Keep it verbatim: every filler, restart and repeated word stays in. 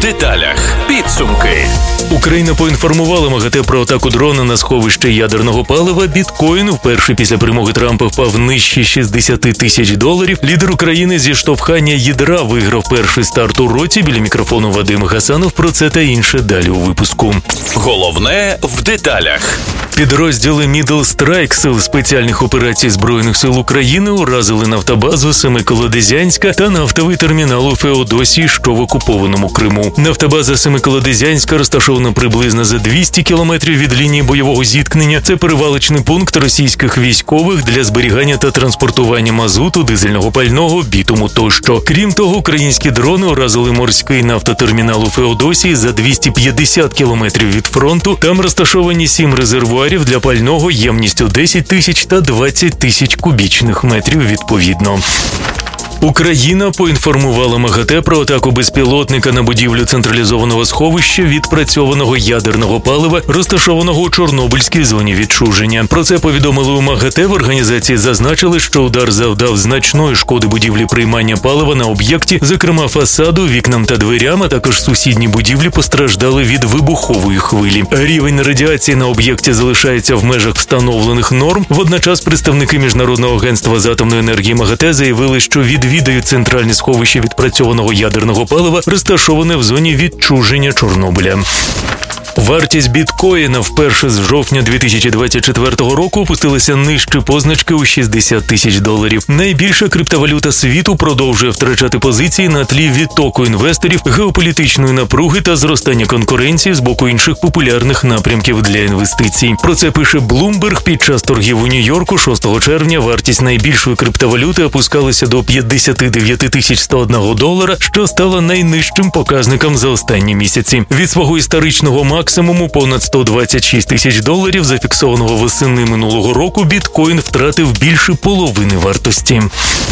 деталях. Підсумки. Україна поінформувала МАГАТЕ про атаку дрона на сховище ядерного палива. Біткоін вперше після перемоги Трампа впав нижче шістдесят тисяч доларів. Лідер України зі штовхання ядра виграв перший старт у році. Біля мікрофону Вадим Гасанов. Про це та інше далі у випуску. Головне в деталях. Підрозділи Middle Strike Сил спеціальних операцій Збройних сил України уразили нафтобазу Семиколодезянська та нафтовий термінал у Феодосії, що в окупованому Криму. Нафтобаза Семиколодезянська розташована приблизно за двісті кілометрів від лінії бойового зіткнення. Це перевалочний пункт російських військових для зберігання та транспортування мазуту, дизельного пального, бітуму тощо. Крім того, українські дрони уразили морський нафтотермінал у Феодосії за двісті п'ятдесят кілометрів від фронту. Там розташовані сім резервуарів для пального ємністю десять тисяч та двадцять тисяч кубічних метрів відповідно. Україна поінформувала МАГАТЕ про атаку безпілотника на будівлю централізованого сховища відпрацьованого ядерного палива, розташованого у Чорнобильській зоні відчуження. Про це повідомили у МАГАТЕ. В організації зазначили, що удар завдав значної шкоди будівлі приймання палива на об'єкті, зокрема фасаду, вікнам та дверям, а також сусідні будівлі постраждали від вибухової хвилі. Рівень радіації на об'єкті залишається в межах встановлених норм. Водночас представники Міжнародного агентства з атомної енергії МАГАТЕ заявили, що від відвідають центральне сховище відпрацьованого ядерного палива, розташоване в зоні відчуження Чорнобиля. Вартість біткоїна вперше з жовтня дві тисячі двадцять четвертого року опустилася нижче позначки у шістдесят тисяч доларів. Найбільша криптовалюта світу продовжує втрачати позиції на тлі відтоку інвесторів, геополітичної напруги та зростання конкуренції з боку інших популярних напрямків для інвестицій. Про це пише Bloomberg. Під час торгів у Нью-Йорку шостого червня вартість найбільшої криптовалюти опускалася до п'ятдесят дев'ять тисяч сто один долара, що стало найнижчим показником за останні місяці. Від свого історичного максимуму понад сто двадцять шість тисяч доларів, зафіксованого восени минулого року, біткоін втратив більше половини вартості.